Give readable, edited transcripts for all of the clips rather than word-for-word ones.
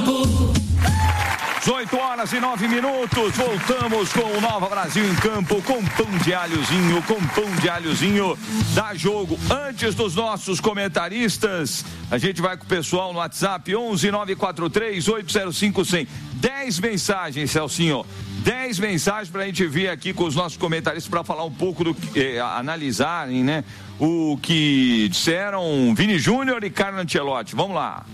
campo. 18h09, voltamos com o Nova Brasil em campo, com pão de alhozinho, dá jogo. Antes dos nossos comentaristas, a gente vai com o pessoal no WhatsApp, 11-943-805-100. 10 mensagens, Celcinho, 10 mensagens pra gente vir aqui com os nossos comentaristas para falar um pouco do que, analisarem, né, o que disseram Vini Júnior e Carlo Ancelotti. Vamos lá.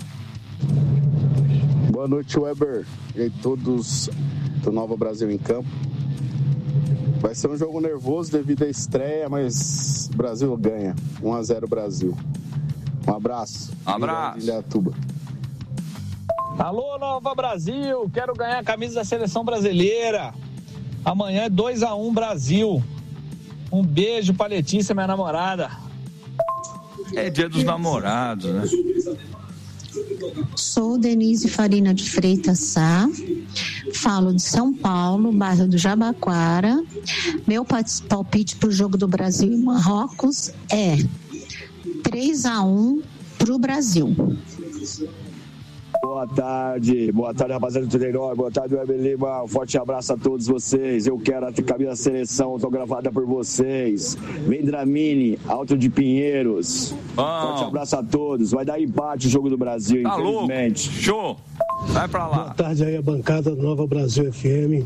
Boa noite, Weber, e todos do Nova Brasil em campo. Vai ser um jogo nervoso devido à estreia, mas o Brasil ganha. 1-0 Brasil. Um abraço. Indaiatuba. Alô, Nova Brasil, quero ganhar a camisa da seleção brasileira. Amanhã é 2-1 Brasil. Um beijo pra Letícia, minha namorada. É dia dos namorados, né? Sou Denise Farina de Freitas Sá, falo de São Paulo, bairro do Jabaquara. Meu palpite para o jogo do Brasil e Marrocos é 3-1 para o Brasil. Boa tarde, rapaziada do Telenor, boa tarde, Weber Lima, um forte abraço a todos vocês. Eu quero a camisa da seleção autografada por vocês. Vendramini, Alto de Pinheiros. Forte abraço a todos. Vai dar empate o jogo do Brasil, tá infelizmente. Louco. Show! Vai pra lá. Boa tarde aí, a bancada do Nova Brasil FM.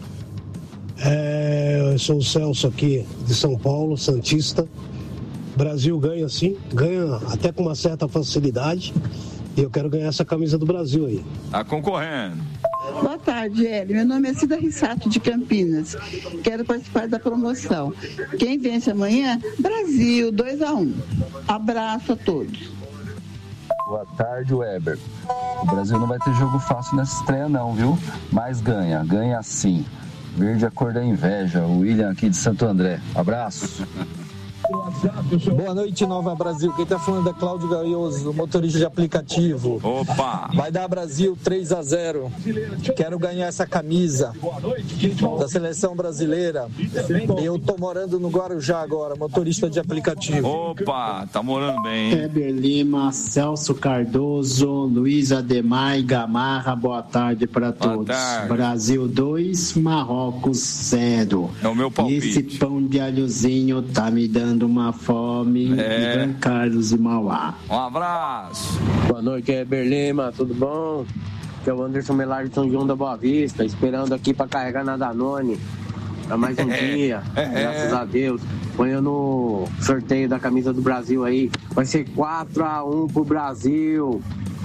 Eu sou o Celso aqui de São Paulo, Santista. Brasil ganha sim, ganha até com uma certa facilidade. E eu quero ganhar essa camisa do Brasil aí. Tá concorrendo. Boa tarde, Hélio. Meu nome é Cida Rissato de Campinas. Quero participar da promoção. Quem vence amanhã? Brasil, 2-1. Abraço a todos. Boa tarde, Weber. O Brasil não vai ter jogo fácil nessa estreia não, viu? Mas ganha sim. Verde a cor da inveja. O William aqui de Santo André. Abraço. Boa noite, Nova Brasil. Quem tá falando é Cláudio Gaioso, motorista de aplicativo. Opa! Vai dar Brasil 3-0. Quero ganhar essa camisa da seleção brasileira. Eu tô morando no Guarujá agora, motorista de aplicativo. Opa, tá morando bem. Weber Lima, Celso Cardoso, Luiz Ademar e Gamarra, boa tarde para todos. Tarde. Brasil 2, Marrocos 0. É o meu palpite. Esse pão de alhozinho tá me dando uma fome. Ivan Carlos de Mauá. Um abraço. Boa noite, Weber Lima, tudo bom? Aqui é o Anderson Melar de São João da Boa Vista, esperando aqui para carregar na Danone. Pra mais um dia, graças a Deus. Põe no sorteio da camisa do Brasil aí. Vai ser 4-1 pro Brasil.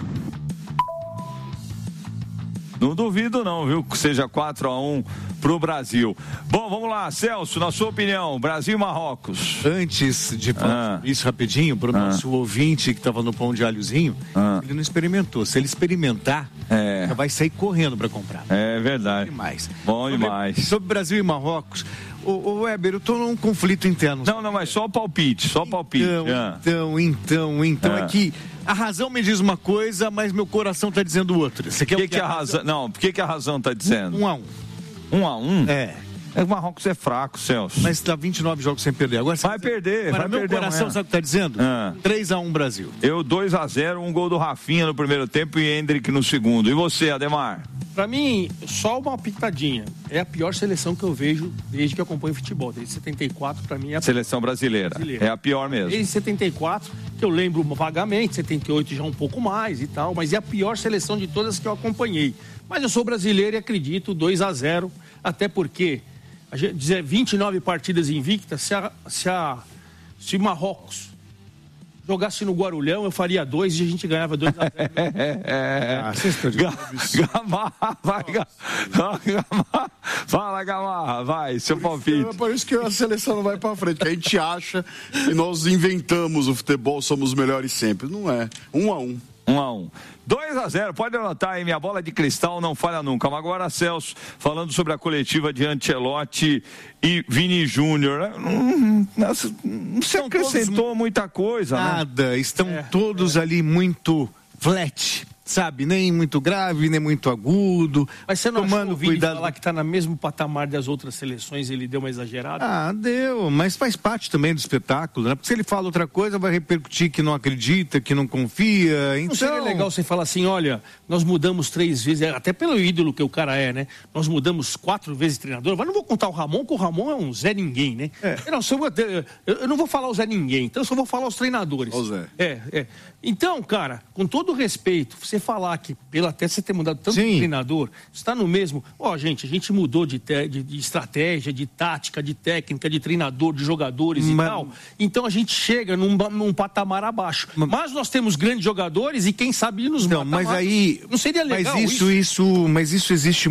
Não duvido não, viu, que seja 4-1 pro Brasil. Bom, vamos lá, Celso, na sua opinião, Brasil e Marrocos. Antes de falar isso rapidinho, pro nosso ouvinte que estava no pão de alhozinho, ele não experimentou. Se ele experimentar, já vai sair correndo para comprar. É verdade. Bom demais. Sobre Brasil e Marrocos, o Weber, eu tô num conflito interno. Não, mas só o palpite, Então é que a razão me diz uma coisa, mas meu coração tá dizendo outra. Você quer que a razão? Não, por que a razão tá dizendo? 1-1. 1-1? O Marrocos é fraco, Celso. Mas tá 29 jogos sem perder. Agora vai perder. Para meu coração, sabe o que tá dizendo? 3-1 Brasil. Eu 2-0, um gol do Rafinha no primeiro tempo e Endrick no segundo. E você, Ademar? Pra mim, só uma pitadinha. É a pior seleção que eu vejo desde que eu acompanho futebol. Desde 74, pra mim, é a seleção brasileira. É a pior mesmo. Desde 74, que eu lembro vagamente, 78 já um pouco mais e tal, mas é a pior seleção de todas que eu acompanhei. Mas eu sou brasileiro e acredito 2-0, até porque a gente dizer 29 partidas invictas, se Marrocos jogasse no Guarulhão, eu faria 2 e a gente ganhava 2-0. Gamarra, vai, fala, Gamarra, vai, seu palpite. É por isso que a seleção não vai pra frente, que a gente acha que nós inventamos o futebol, somos os melhores sempre. Não é. 1-1. 2-0, pode anotar aí, minha bola de cristal não falha nunca. Mas agora, Celso, falando sobre a coletiva de Ancelotti e Vini Júnior, não se acrescentou muita coisa, nada, né? Estão todos ali muito flat. sabe, nem muito grave, nem muito agudo. Mas você não tomando achou o Vini cuidado... falar que está no mesmo patamar das outras seleções, ele deu uma exagerada? Ah, deu, mas faz parte também do espetáculo, né? Porque se ele fala outra coisa, vai repercutir que não acredita, que não confia, então... Não seria legal você falar assim, olha, nós mudamos 3 vezes, até pelo ídolo que o cara é, né? Nós mudamos 4 vezes treinador, mas não vou contar o Ramon, porque o Ramon é um Zé Ninguém, né? Eu não vou falar o Zé Ninguém, então eu só vou falar os treinadores. O Zé. Então, cara, com todo respeito, você falar que, pela até você ter mudado tanto de treinador, está no mesmo... gente, a gente mudou de estratégia, de tática, de técnica, de treinador, de jogadores e tal. Então a gente chega num patamar abaixo. Mas nós temos grandes jogadores e quem sabe nos Não, mas aí... Não seria legal mas isso exige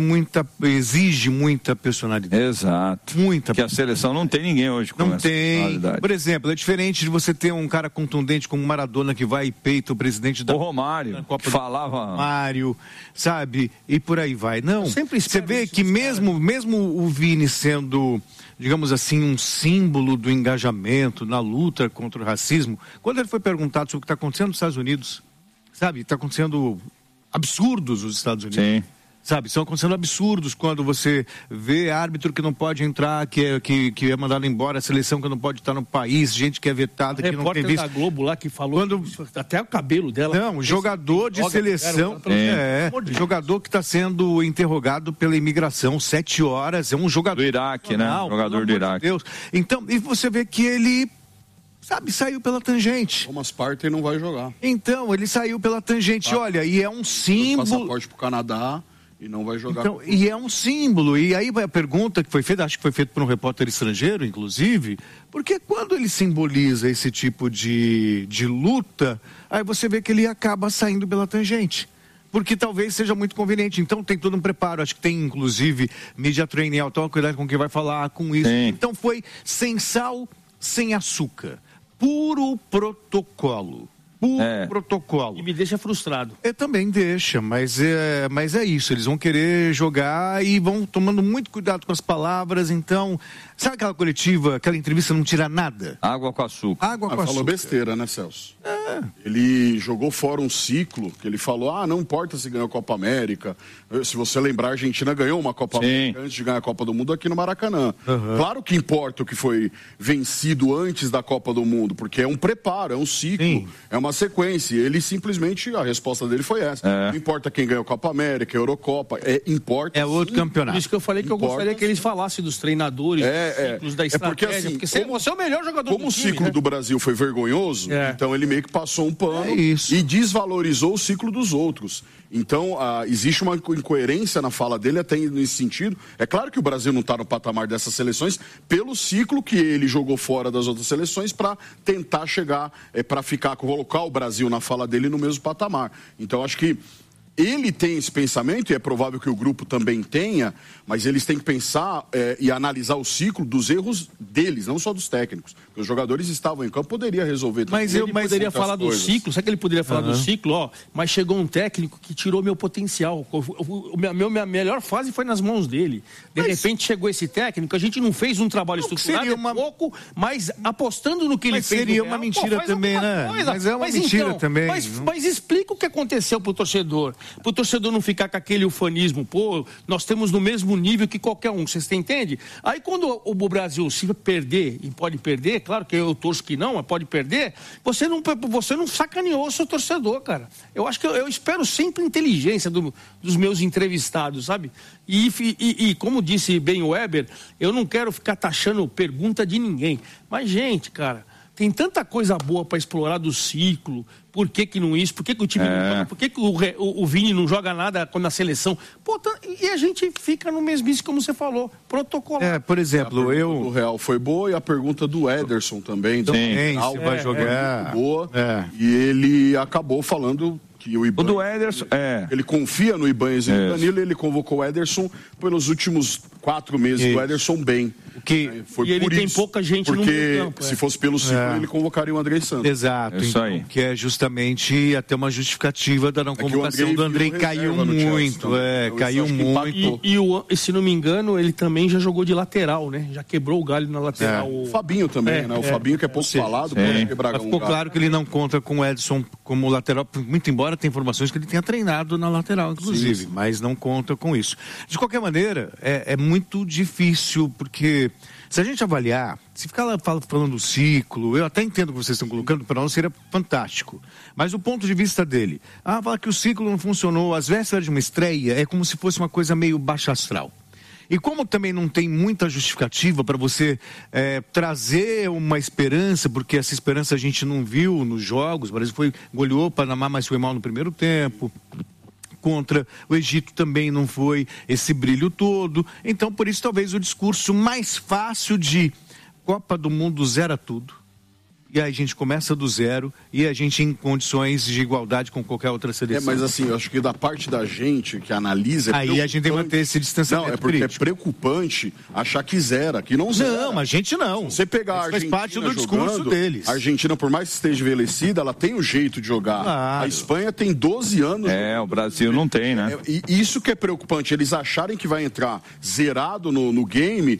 muita personalidade. Exato. Muita. Que a seleção não tem ninguém hoje com não essa tem. personalidade. Por exemplo, é diferente de você ter um cara contundente como Maradona que vai e peita o presidente da... O Romário, Copa que falava... Romário, sabe? E por aí vai. Não, você vê que mesmo o Vini sendo, digamos assim, um símbolo do engajamento na luta contra o racismo, quando ele foi perguntado sobre o que está acontecendo nos Estados Unidos, sabe? Está acontecendo absurdos nos Estados Unidos. Sim. Sabe, estão acontecendo absurdos quando você vê árbitro que não pode entrar, que é mandado embora, a seleção que não pode estar no país, gente que é vetada, que não tem visto. Da Globo lá que falou até o cabelo dela. Não, jogador de seleção, jogador que está sendo interrogado pela imigração 7 horas, é um jogador... Do Iraque, né? Jogador do Iraque. Deus. Então, e você vê que ele... Sabe, saiu pela tangente. Thomas Partey não vai jogar. Então, ele saiu pela tangente, olha, e é um símbolo... Passaporte pro Canadá... E não vai jogar. Então, e é um símbolo. E aí vai a pergunta que foi feita, acho que foi feita por um repórter estrangeiro, inclusive, porque quando ele simboliza esse tipo de luta, aí você vê que ele acaba saindo pela tangente. Porque talvez seja muito conveniente. Então tem todo um preparo. Acho que tem, inclusive, media training, toma cuidado com quem vai falar com isso. Sim. Então foi sem sal, sem açúcar. Puro protocolo. Protocolo. E me deixa frustrado. Também deixa, mas é isso. Eles vão querer jogar e vão tomando muito cuidado com as palavras. Então, sabe aquela coletiva, aquela entrevista não tira nada? Água com açúcar. Água com açúcar. Falou besteira, né, Celso? Ele jogou fora um ciclo que ele falou, não importa se ganhou a Copa América. Se você lembrar, a Argentina ganhou uma Copa América antes de ganhar a Copa do Mundo aqui no Maracanã. Claro que importa o que foi vencido antes da Copa do Mundo, porque é um preparo, é um ciclo, é uma sequência. Ele simplesmente, a resposta dele foi essa. Não importa quem ganhou a Copa América, a Eurocopa, importa. É outro campeonato. Por isso que eu falei que eu gostaria que eles falassem dos treinadores, dos ciclos da estratégia. Porque, assim, você é o melhor jogador do time. Como o ciclo do Brasil foi vergonhoso, então ele meio que passou um pano e desvalorizou o ciclo dos outros. Então, existe uma incoerência na fala dele até nesse sentido. É claro que o Brasil não está no patamar dessas seleções pelo ciclo que ele jogou fora das outras seleções para tentar chegar, para colocar o Brasil na fala dele no mesmo patamar. Então, acho que ele tem esse pensamento, e é provável que o grupo também tenha, mas eles têm que pensar e analisar o ciclo dos erros deles, não só dos técnicos. Os jogadores estavam em campo, poderia resolver. Mas ele poderia falar do ciclo, sabe que ele poderia falar do ciclo? Mas chegou um técnico que tirou meu potencial. Minha melhor fase foi nas mãos dele. De repente chegou esse técnico, a gente não fez um trabalho estruturado, pouco, mas apostando no que ele fez. Seria uma mentira também, né? Mas é uma mentira também. Mas explica o que aconteceu pro torcedor. Para o torcedor não ficar com aquele ufanismo, nós temos no mesmo nível que qualquer um, vocês entendem? Aí quando o Brasil se perder, e pode perder, claro que eu torço que não, mas pode perder, você não sacaneou o seu torcedor, cara. Eu acho que eu espero sempre a inteligência dos meus entrevistados, sabe? E como disse bem o Weber, eu não quero ficar taxando pergunta de ninguém, mas gente, cara, tem tanta coisa boa para explorar do ciclo. Por que não isso? Por que o time não joga? Por que o Vini não joga nada na seleção? E a gente fica no mesmice, como você falou, protocolar. Por exemplo, o Real foi boa e a pergunta do Ederson também. Se vai jogar. Boa. E ele acabou falando que o Ibanez... O do Ederson, Ele confia no Ibanez e no Danilo, ele convocou o Ederson pelos últimos 4 meses do Ederson bem. Foi e ele tem isso, pouca gente no porque campo. Se fosse pelo ciclo, ele convocaria o Andrei Santos. Exato. Isso aí. Que é justamente até uma justificativa da não convocação do Andrei. Caiu muito, caiu muito. E se não me engano, ele também já jogou de lateral, né? Já quebrou o galho na lateral. O Fabinho também, né? O Fabinho que é pouco falado, pode quebrar ficou claro que ele não conta com o Edson como lateral, muito embora tenha informações que ele tenha treinado na lateral, inclusive, mas não conta com isso. De qualquer maneira, é muito difícil, porque se a gente avaliar, se ficar lá falando do ciclo, eu até entendo o que vocês estão colocando, para nós seria fantástico. Mas o ponto de vista dele, falar que o ciclo não funcionou, às vésperas de uma estreia, é como se fosse uma coisa meio baixa astral. E como também não tem muita justificativa para você trazer uma esperança, porque essa esperança a gente não viu nos jogos, o Brasil goleou o Panamá, mas foi mal no primeiro tempo. Contra o Egito também não foi esse brilho todo. Então, por isso, talvez o discurso mais fácil de Copa do Mundo zera tudo. E aí a gente começa do zero e a gente em condições de igualdade com qualquer outra seleção. Mas assim, eu acho que da parte da gente que analisa... Aí a gente tem que manter esse distanciamento. Não, é porque crítico. É preocupante achar que zera, que não zera. Não, mas a gente não. Se você pegar a Argentina faz parte do discurso deles. A Argentina, por mais que esteja envelhecida, ela tem um jeito de jogar. Claro. A Espanha tem 12 anos. O Brasil não tem, né? E isso que é preocupante, eles acharem que vai entrar zerado no game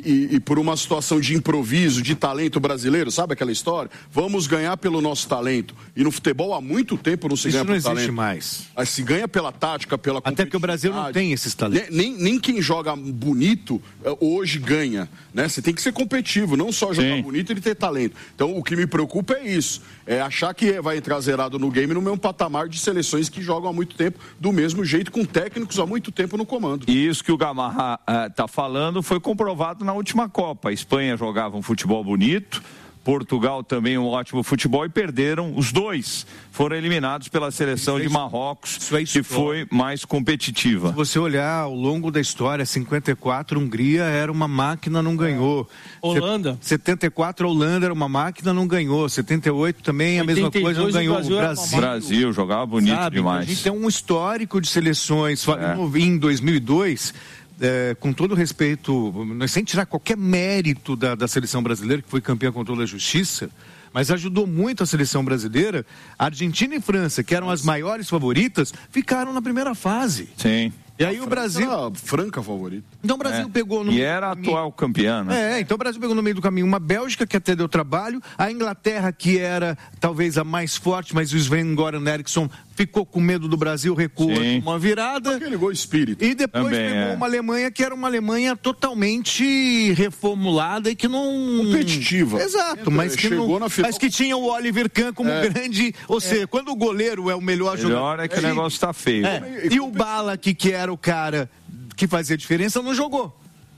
e por uma situação de improviso, de talento brasileiro, sabe aquela história? Vamos ganhar pelo nosso talento. E no futebol há muito tempo não se ganha pelo talento. Isso não existe mais. Mas se ganha pela tática, pela até porque o Brasil não tem esses talentos. Nem quem joga bonito hoje ganha, né? Você tem que ser competitivo, não só jogar bonito e ter talento. Então o que me preocupa é isso. É achar que vai entrar zerado no game no mesmo patamar de seleções que jogam há muito tempo, do mesmo jeito, com técnicos há muito tempo no comando. E isso que o Gamarra está falando foi comprovado na última Copa. A Espanha jogava um futebol bonito, Portugal também um ótimo futebol e perderam os dois. Foram eliminados pela seleção de Marrocos, que foi mais competitiva. Se você olhar ao longo da história, 54, Hungria era uma máquina, não ganhou. Holanda. 74, a Holanda era uma máquina, não ganhou. 78 também a mesma coisa, não ganhou. Brasil jogava bonito demais. A gente tem um histórico de seleções. Em 2002... com todo respeito, sem tirar qualquer mérito da seleção brasileira, que foi campeã com toda a justiça, mas ajudou muito a seleção brasileira. A Argentina e França, que eram as maiores favoritas, ficaram na primeira fase. Sim. E aí o Brasil... Era a franca favorita. Então o Brasil pegou no E era a atual campeã, né? Então o Brasil pegou no meio do caminho uma Bélgica, que até deu trabalho, a Inglaterra, que era talvez a mais forte, mas o Sven-Goran Eriksson ficou com medo do Brasil, recuou uma virada. Aquele gol espírito. E depois pegou uma Alemanha que era uma Alemanha totalmente reformulada e que não... competitiva. Exato, mas que, mas que tinha o Oliver Kahn como grande... Ou seja, quando o goleiro é o melhor jogador... Melhor é que o negócio tá feio. E o Bala, que era o cara que fazia diferença, não jogou.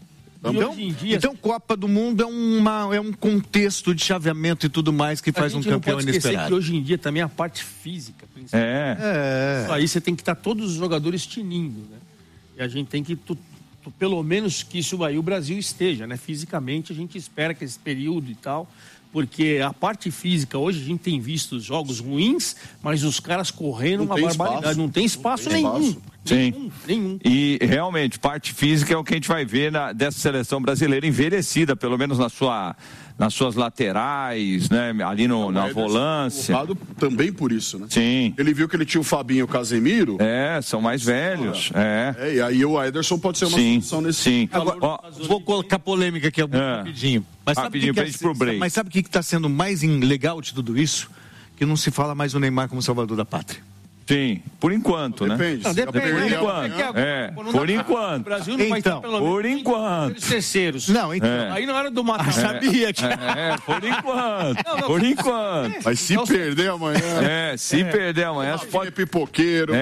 Então, Copa do Mundo é um contexto de chaveamento e tudo mais que faz um campeão inesperado. A gente não pode esquecer que hoje em dia também a parte física, principalmente. Isso aí você tem que estar todos os jogadores tinindo, né? E a gente tem que, pelo menos que isso aí o Brasil esteja, né? Fisicamente a gente espera que esse período e tal... Porque a parte física, hoje a gente tem visto jogos ruins, mas os caras correndo uma barbaridade. Não tem espaço nenhum. Nenhum. E realmente, parte física é o que a gente vai ver dessa seleção brasileira envelhecida, pelo menos nas suas laterais, né? Ali na volância. Também por isso, né? Sim. Ele viu que ele tinha o Fabinho e o Casemiro. São mais velhos. E aí o Ederson pode ser uma solução nesse... Sim. Agora, vou colocar polêmica aqui rapidinho. Mas sabe o que está sendo mais legal de tudo isso? Que não se fala mais o Neymar como salvador da pátria. Sim, por enquanto, né? Depende. Por enquanto. Por enquanto. O Brasil não vai estar pelo menos por enquanto. Terceiros. Não, então. Aí na hora do mata sabia que... por enquanto. Por enquanto. Mas se perder amanhã... se perder amanhã... Pode pipoqueiro.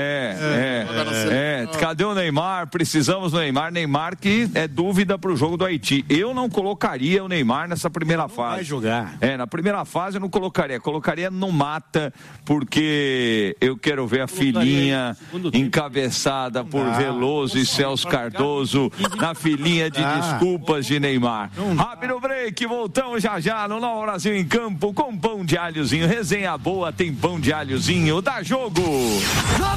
Cadê o Neymar? Precisamos do Neymar. Neymar que é dúvida pro jogo do Haiti. Eu não colocaria o Neymar nessa primeira fase. Vai jogar. Na primeira fase eu não colocaria. Colocaria no mata, porque eu quero ver a filhinha encabeçada por Veloso e Celso Cardoso na filinha de desculpas de Neymar. Rápido break, voltamos já no Nova Brasil em Campo com pão de alhozinho. Resenha boa, tem pão de alhozinho. Dá jogo!